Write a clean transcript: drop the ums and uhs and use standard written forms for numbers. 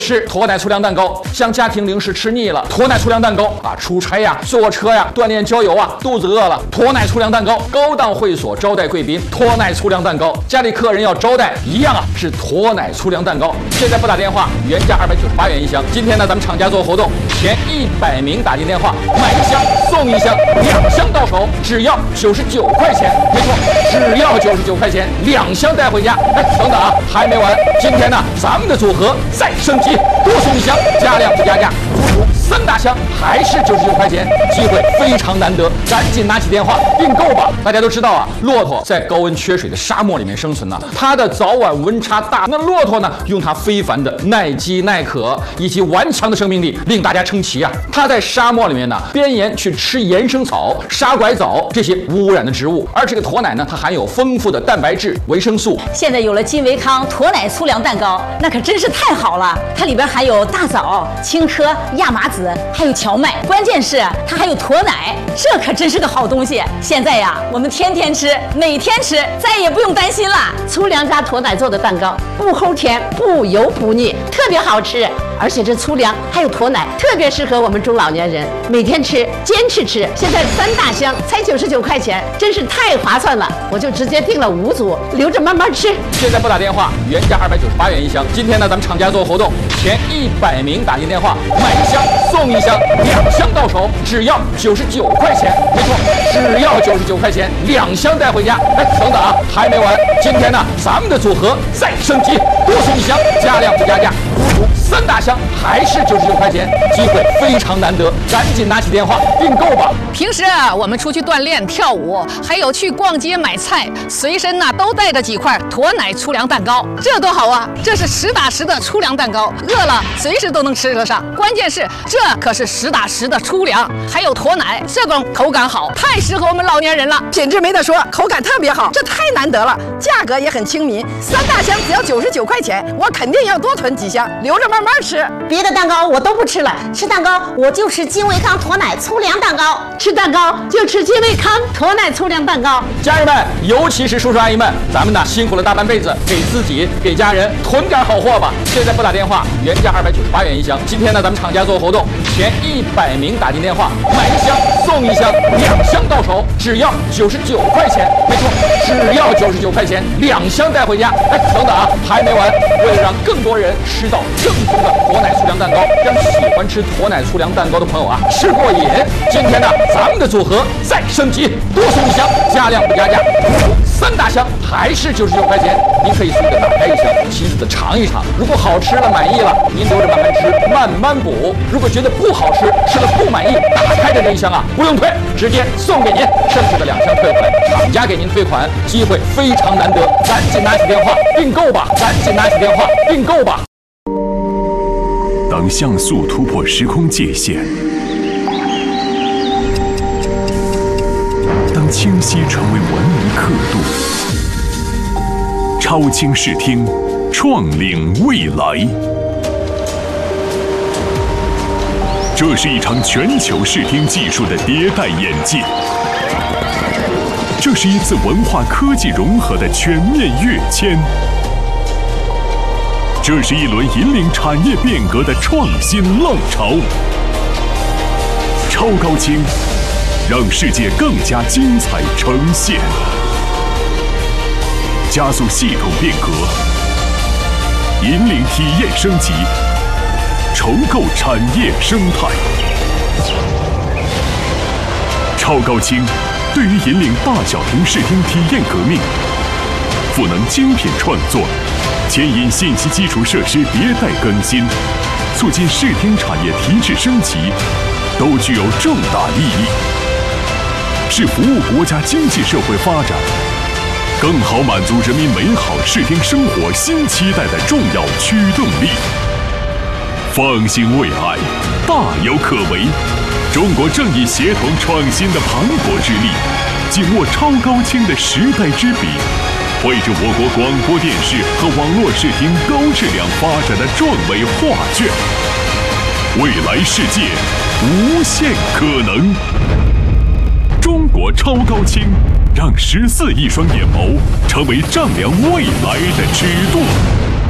是脱奶粗粮蛋糕，像家庭零食吃腻了，脱奶粗粮蛋糕啊，出差呀、坐车呀、锻炼交友啊，肚子饿了，脱奶粗粮蛋糕；高档会所招待贵宾，脱奶粗粮蛋糕；家里客人要招待，一样啊，是脱奶粗粮蛋糕。现在不打电话，原价298元一箱。今天呢，咱们厂家做活动，前100名打进电话，买一箱送一箱，2箱到手，只要99块钱。没错，只要99块钱，2箱带回家。哎，等等啊，还没完，今天呢，咱们的组合再升级。多送一箱，加量不加价，足足3大箱，还是99块钱，机会非常难得，赶紧拿起电话订购吧！大家都知道啊，骆驼在高温缺水的沙漠里面生存呢，它的早晚温差大，那骆驼呢，用它非凡的耐饥耐渴以及顽强的生命力，令大家称奇啊！它在沙漠里面呢，边沿去吃岩生草、沙拐枣这些无污染的植物，而这个驼奶呢，它含有丰富的蛋白质、维生素。 现在有了金维康驼奶粗粮蛋糕，那可真是太好了，它里边含有大枣、青稞、亚麻籽，还有荞麦，关键是它还有驼奶，这可真是个好东西。现在呀，我们天天吃，每天吃，再也不用担心了。 粗粮加驼奶做的蛋糕，不齁甜，不油不腻，特别好吃。而且这粗粮还有驼奶，特别适合我们中老年人每天吃，坚持吃。现在3大箱才99块钱，真是太划算了，我就直接订了5组，留着慢慢吃。 现在不打电话，原价298元一箱。今天呢，咱们厂家做活动，前100名打进电话，买一箱送一箱，2箱到手，只要99块钱。没错，只要99块钱，2箱带回家。哎，等等啊，还没完，今天呢，咱们的组合再升级，多送一箱，加量不加价，足足3大箱，还是99块钱，机会非常难得，赶紧拿起电话订购吧！ 平时啊，我们出去锻炼、跳舞，还有去逛街买菜，随身呢都带着几块驼奶粗粮蛋糕，这多好啊！这是实打实的粗粮蛋糕，饿了随时都能吃得上。关键是这可是实打实的粗粮，还有驼奶，这种口感好，太适合我们老年人了。 品质没得说，口感特别好，这太难得了，价格也很亲民，3大箱只要99块钱，我肯定要多囤几箱，留着慢慢吃。 别的蛋糕我都不吃了，吃蛋糕我就吃金维康驼奶粗粮蛋糕， 吃蛋糕就吃金维康驼奶粗粮蛋糕。 家人们，尤其是叔叔阿姨们，咱们呢辛苦了大半辈子，给自己给家人囤点好货吧。现在不打电话，原价298元一箱。今天呢，咱们厂家做活动，前100名打进电话，买一箱送一箱，2箱到手，只要99块钱。没错，只要99块钱，2箱带回家。哎，等等啊，还没完，为了让更多人吃到正宗的驼奶粗粮蛋糕，让喜欢吃驼奶粗粮蛋糕的朋友啊吃过瘾，今天呢，咱们的组合再升级，多送一箱，加量不加价，3大箱，还是99块钱。您可以随着打开一箱，亲自的尝一尝。如果好吃了、满意了，您留着慢慢吃，慢慢补。如果觉得不好吃，吃了不满意，打开的这一箱啊，不用退，直接送给您，剩下的2箱退回来，厂家给您退款，机会非常难得，赶紧拿起电话订购吧！赶紧拿起电话订购吧！ 当像素突破时空界限，当清晰成为文明刻度，超清视听，创领未来。这是一场全球视听技术的迭代演进，这是一次文化科技融合的全面跃迁。这是一轮引领产业变革的创新浪潮。超高清，让世界更加精彩呈现，加速系统变革，引领体验升级，重构产业生态。超高清对于引领大小屏视听体验革命，赋能精品创作，牵引信息基础设施迭代更新，促进视听产业提质升级，都具有重大意义，是服务国家经济社会发展，更好满足人民美好视听生活新期待的重要驱动力。放心未来，大有可为。中国正以协同创新的磅礴之力，紧握超高清的时代之笔，绘制我国广播电视和网络视听高质量发展的壮伟画卷。未来世界无限可能。中国超高清，让14亿双眼眸成为丈量未来的尺度。